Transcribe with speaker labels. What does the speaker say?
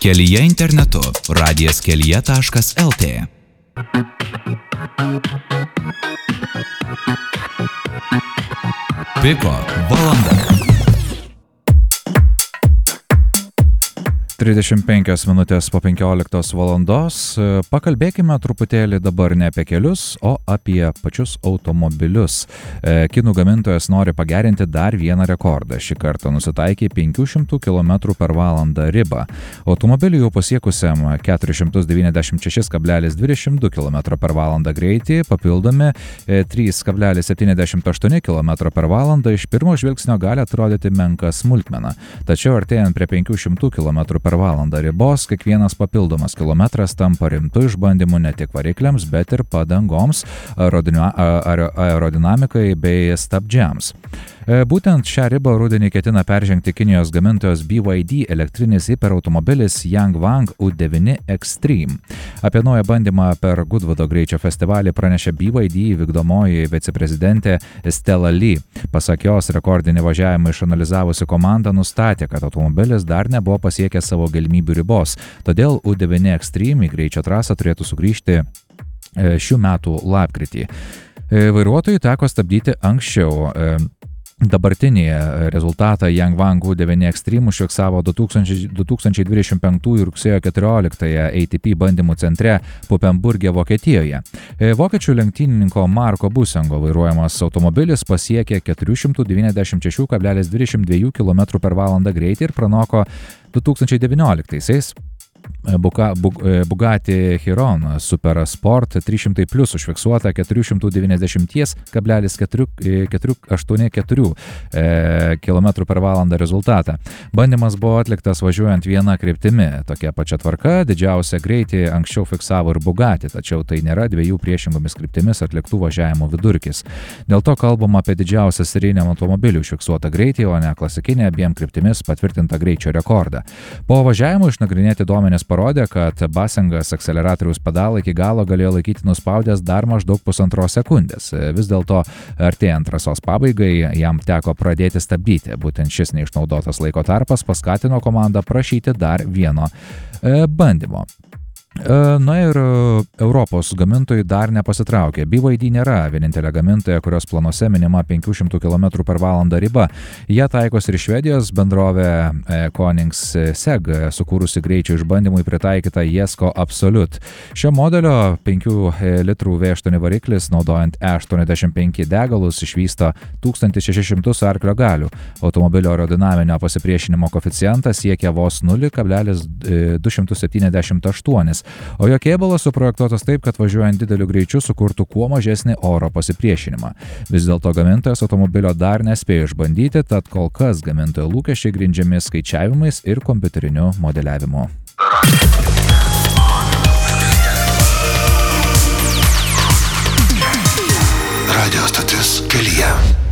Speaker 1: Kelyje internetu radijas-kelyje.lt. Piko valanda.
Speaker 2: 35 minutės po 15 valandos. Pakalbėkime truputėlį dabar ne apie kelius, o apie pačius automobilius. Kinų gamintojas nori pagerinti dar vieną rekordą. Šį kartą nusitaikė 500 km per valandą ribą. Automobilių jau pasiekusiam 496,22 km per valandą greitį papildomi 3,78 km per valandą iš pirmo žvilgsnio gali atrodyti menka smulkmena. Tačiau artėjant prie 500 km per valandą ribos, kiekvienas papildomas kilometras tampa rimtu išbandymu ne tik varikliams, bet ir padangoms, aerodinamikai bei stabdžiams. Būtent šią ribą rudenį ketina peržengti Kinijos gamintojos BYD elektrinis hiperautomobilis Yangwang U9 Extreme. Apie naują bandymą per Goodwoodo greičio festivalį pranešė BYD vykdomoji viceprezidentė Stella Lee. Pasak jos, rekordinį važiavimą išanalizavusi komanda nustatė, kad automobilis dar nebuvo pasiekęs savo galimybių ribos, todėl U9 Extreme į greičio trasą turėtų sugrįžti šių metų lapkritį. Vairuotojui teko stabdyti anksčiau. Dabartinį rezultatą Yangwang U9 Extreme užfiksavo 2025 rugsėjo 14 ATP bandymų centre Pupenburge, Vokietijoje. Vokiečių lenktynininko Marko Busengo vairuojamas automobilis pasiekė 496,22 km per valandą greitį ir pranoko 2019-aisiais Bugatti Chiron Super Sport 300 Plus užfiksuota 490,484 km per valandą rezultatą. Bandymas buvo atliktas važiuojant viena kryptimi. Tokia pačia tvarka didžiausią greitį anksčiau fiksavo ir Bugatti, tačiau tai nėra dviejų priešingomis kryptimis atliktų važiavimo vidurkis. Dėl to kalbama apie didžiausią serijiniam automobiliu užfiksuotą greitį, o ne klasikinę abiem kryptimis patvirtintą greičio rekordą. Po važiavimo išnagrinėti duomenys parodė, kad Busengas akceleratoriaus pedalą iki galo galėjo laikyti nuspaudęs dar maždaug 1,5 sekundės. Vis dėlto, artėjant trasos pabaigai, jam teko pradėti stabdyti. Būtent šis neišnaudotas laiko tarpas paskatino komandą prašyti dar vieno bandymo. Na ir Europos gamintojai dar nepasitraukė. BYD nėra vienintelė gamintoja, kurios planuose minima 500 km per valandą riba. Jie taikos ir Švedijos bendrovė Koningsseg, sukūrusi greičio išbandymui pritaikytą Jesko Absolute. Šio modelio 5 litrų V8 variklis, naudojant E85 degalus, išvysto 1600 arklio galių. Automobilio aerodinaminio pasipriešinimo koeficientas siekia vos 0,278. O jo kėbulas suprojektuotas taip, kad važiuojant dideliu greičiu sukurtų kuo mažesnį oro pasipriešinimą. Vis dėlto gamintojas automobilio dar nespėjo išbandyti, tad kol kas gamintojo lūkesčiai grindžiami skaičiavimais ir kompiuteriniu modeliavimu.
Speaker 3: Radio stotis Kelyje.